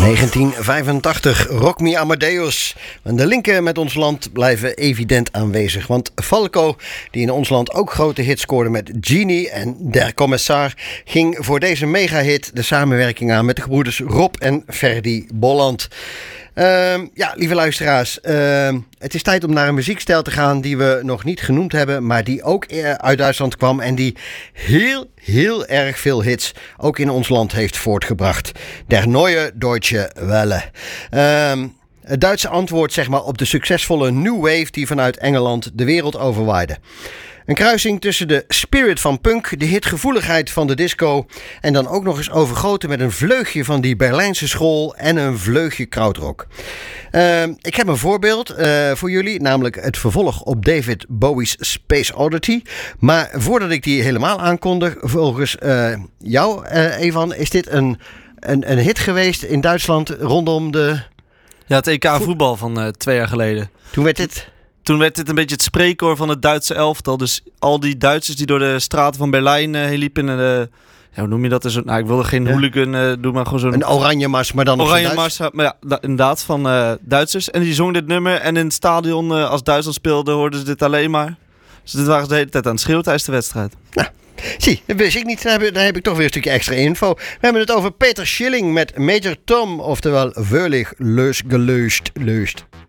1985, Rock Me Amadeus. En de linken met ons land blijven evident aanwezig. Want Falco, die in ons land ook grote hits scoorde met Genie en Der Kommissar, ging voor deze megahit de samenwerking aan met de gebroeders Rob en Ferdy Bolland. Lieve luisteraars, het is tijd om naar een muziekstijl te gaan die we nog niet genoemd hebben, maar die ook uit Duitsland kwam en die heel erg veel hits ook in ons land heeft voortgebracht. Der Neue Deutsche Welle. Het Duitse antwoord zeg maar op de succesvolle New Wave die vanuit Engeland de wereld overwaaide. Een kruising tussen de spirit van punk, de hitgevoeligheid van de disco en dan ook nog eens overgoten met een vleugje van die Berlijnse school en een vleugje krautrock. Ik heb een voorbeeld voor jullie, namelijk het vervolg op David Bowie's Space Oddity. Maar voordat ik die helemaal aankondig, volgens jou, Evan, is dit een hit geweest in Duitsland rondom de... Ja, het EK voetbal van 2 jaar geleden. Toen werd dit een beetje het spreekkoor van het Duitse elftal. Dus al die Duitsers die door de straten van Berlijn liepen. Hoe noem je dat? Dus, ik wilde geen hooligan doen, maar gewoon zo'n... Een oranje mars, maar dan nog oranje mars, maar ja, inderdaad, van Duitsers. En die zongen dit nummer. En in het stadion, als Duitsland speelde, hoorden ze dit alleen maar. Dus dit waren ze de hele tijd aan het schreeuwen tijdens de wedstrijd. Nou, zie, dat wist ik niet. Daar heb ik toch weer een stukje extra info. We hebben het over Peter Schilling met Major Tom. Oftewel, völlig gelöst.